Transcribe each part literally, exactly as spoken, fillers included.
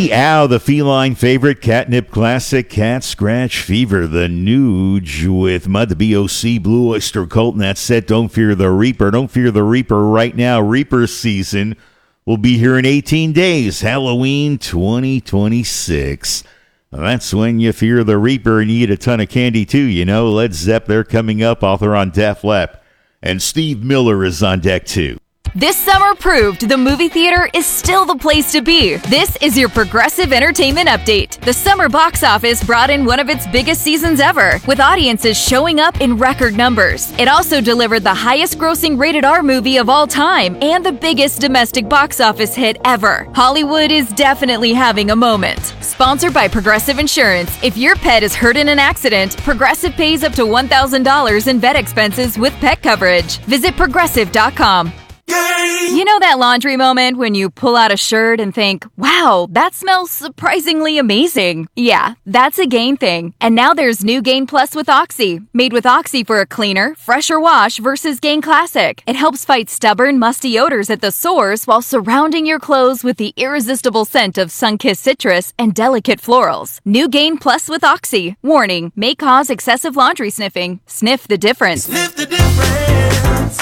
Meow, the feline favorite, catnip classic, cat scratch fever, the Nuge with Mud, the B O C, Blue Oyster Cult, and that's set. Don't Fear the Reaper. Don't Fear the Reaper right now. Reaper season will be here in eighteen days. Halloween twenty twenty-six. That's when you fear the Reaper and you eat a ton of candy too, you know. Led Zepp, they're coming up. Author on Def Leppard. And Steve Miller is on deck too. This summer proved the movie theater is still the place to be. This is your Progressive Entertainment Update. The summer box office brought in one of its biggest seasons ever, with audiences showing up in record numbers. It also delivered the highest grossing rated R movie of all time and the biggest domestic box office hit ever. Hollywood is definitely having a moment. Sponsored by Progressive Insurance. If your pet is hurt in an accident, Progressive pays up to one thousand dollars in vet expenses with pet coverage. Visit progressive dot com. You know that laundry moment when you pull out a shirt and think, wow, that smells surprisingly amazing. Yeah, that's a Gain thing. And now there's new Gain Plus with Oxy. Made with Oxy for a cleaner, fresher wash versus Gain Classic. It helps fight stubborn, musty odors at the source while surrounding your clothes with the irresistible scent of sun-kissed citrus and delicate florals. New Gain Plus with Oxy. Warning, may cause excessive laundry sniffing. Sniff the difference. Sniff the difference.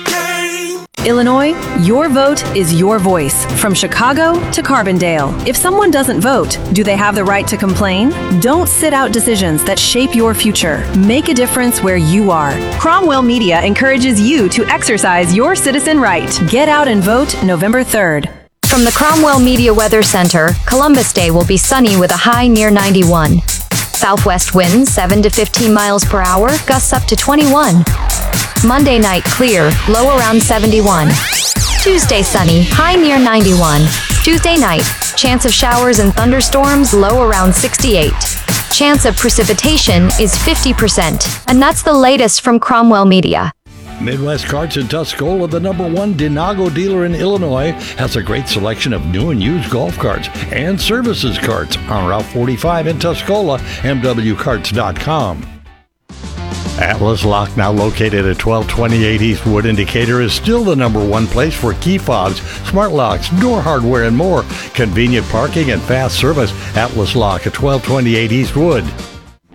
Illinois, your vote is your voice. From Chicago to Carbondale. If someone doesn't vote, do they have the right to complain? Don't sit out decisions that shape your future. Make a difference where you are. Cromwell Media encourages you to exercise your citizen right. Get out and vote November third. From the Cromwell Media Weather Center, Columbus Day will be sunny with a high near ninety-one. Southwest winds seven to fifteen miles per hour, gusts up to twenty-one. Monday night clear, low around seventy-one. Tuesday sunny, high near ninety-one. Tuesday night, chance of showers and thunderstorms, low around sixty-eight. Chance of precipitation is fifty percent. And that's the latest from Cromwell Media. Midwest Carts in Tuscola, the number one Dinago dealer in Illinois, has a great selection of new and used golf carts and services carts on Route forty-five in Tuscola, m w carts dot com. Atlas Lock, now located at twelve twenty-eight East Wood in Decatur, is still the number one place for key fobs, smart locks, door hardware, and more. Convenient parking and fast service. Atlas Lock at twelve twenty-eight East Wood.